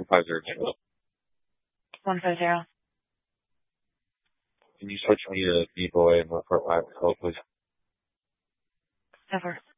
250. 150. Can you switch me to B-Boy and Fort Lauderdale, please? Over.